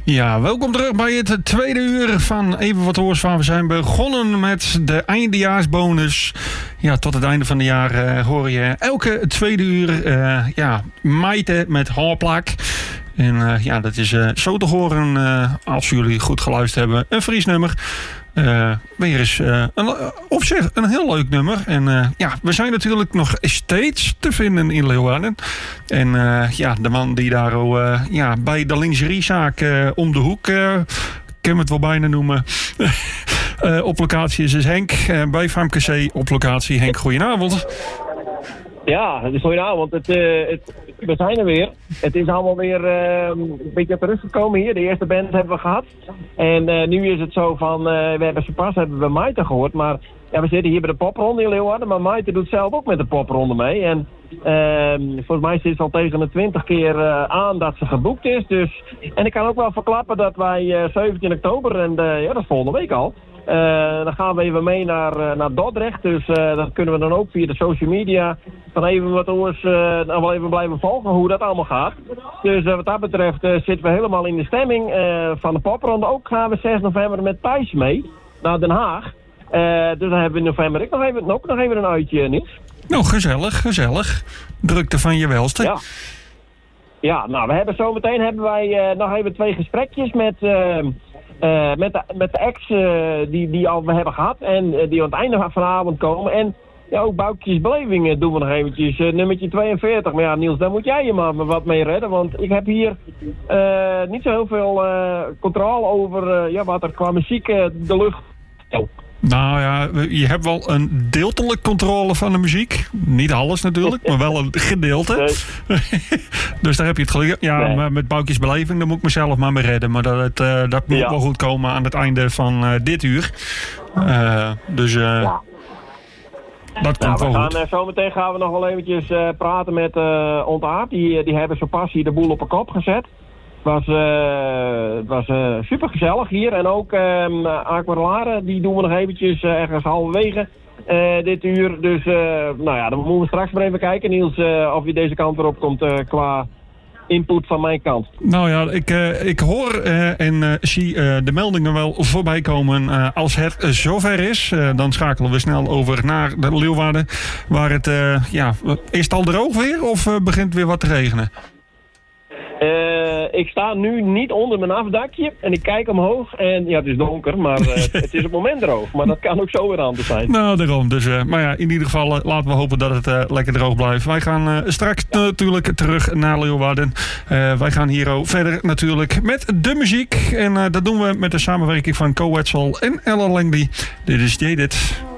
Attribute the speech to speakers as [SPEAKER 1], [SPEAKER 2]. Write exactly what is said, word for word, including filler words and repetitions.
[SPEAKER 1] Ja, welkom terug bij het tweede uur van Even Wat Hoors van. We zijn begonnen met de eindejaarsbonus. Ja, tot het einde van het jaar uh, hoor je elke tweede uur uh, ja, Maite met Haarplak. En uh, ja, dat is uh, zo te horen, uh, als jullie goed geluisterd hebben, een Fries nummer. Uh, weer eens uh, een, op zich een heel leuk nummer. En uh, ja, we zijn natuurlijk nog steeds te vinden in Leeuwarden. En uh, ja, de man die daar uh, ja, bij de lingeriezaak uh, om de hoek, uh, kan het wel bijna noemen, uh, op locatie is dus Henk. Uh, bij V M K C op locatie. Henk, goedenavond.
[SPEAKER 2] Ja, het is goedenavond. Het, uh, het, we zijn er weer. Het is allemaal weer uh, een beetje teruggekomen hier. De eerste band hebben we gehad. En uh, nu is het zo van, uh, we hebben zo pas hebben we Maite gehoord. Maar ja, we zitten hier bij de popronde in Leeuwarden. Maar Maite doet zelf ook met de popronde mee. En uh, volgens mij zit ze al tegen de twintig keer uh, aan dat ze geboekt is. Dus, en ik kan ook wel verklappen dat wij uh, zeventien oktober, en uh, ja, dat is volgende week al. Uh, dan gaan we even mee naar, uh, naar Dordrecht. Dus uh, dat kunnen we dan ook via de social media van Even Wat Hoors uh, nou wel even blijven volgen hoe dat allemaal gaat. Dus uh, wat dat betreft uh, zitten we helemaal in de stemming uh, van de popronde. Ook gaan we zes november met Thijs mee naar Den Haag. Uh, dus dan hebben we in november ook nog even, ook nog even een uitje, Niels.
[SPEAKER 1] Nou, gezellig, gezellig. Drukte van je welste.
[SPEAKER 2] Ja. Ja, nou, we hebben zometeen hebben wij uh, nog even twee gesprekjes met... Uh, Uh, met, de, met de ex uh, die, die al we hebben gehad en uh, die aan het einde van vanavond komen. En ja, ook Boukjes Belevingen doen we nog eventjes. Uh, nummertje tweeënveertig. Maar ja, Niels, daar moet jij je maar wat mee redden. Want ik heb hier uh, niet zo heel veel uh, controle over uh, ja, wat er qua muziek uh, de lucht... Oh.
[SPEAKER 1] Nou ja, je hebt wel een deeltelijk controle van de muziek. Niet alles natuurlijk, maar wel een gedeelte. Nee. Dus daar heb je het geluk. Ja, nee. Met Boukjes Beleving, daar moet ik mezelf maar mee redden. Maar dat, het, uh, dat moet ja. wel goed komen aan het einde van uh, dit uur. Uh, dus uh, ja. dat komt nou, wel goed.
[SPEAKER 2] Uh, zometeen gaan we nog wel eventjes uh, praten met uh, Ontaard. Die, die hebben zo pas hier de boel op een kop gezet. Het was, uh, was uh, super gezellig hier. En ook um, Aquarelare, die doen we nog eventjes uh, ergens halverwege uh, dit uur. Dus uh, nou ja, dan moeten we straks maar even kijken, Niels, uh, of je deze kant erop komt uh, qua input van mijn kant.
[SPEAKER 1] Nou ja, ik, uh, ik hoor uh, en uh, zie uh, de meldingen wel voorbij komen. Uh, als het uh, zover is, uh, dan schakelen we snel over naar de Leeuwarden. Waar het, uh, ja, is het al droog weer of uh, begint weer wat te regenen?
[SPEAKER 2] Uh, ik sta nu niet onder mijn afdakje en ik kijk omhoog en ja, het is donker, maar uh, het is op het moment droog. Maar dat kan ook zo weer anders zijn.
[SPEAKER 1] Nou, daarom. Dus, uh, maar ja, in ieder geval uh, laten we hopen dat het uh, lekker droog blijft. Wij gaan uh, straks ja. natuurlijk terug naar Leeuwarden. Uh, wij gaan hier ook verder natuurlijk met de muziek. En uh, dat doen we met de samenwerking van Co Wetzel en Ella Langley. Dit is Jaded.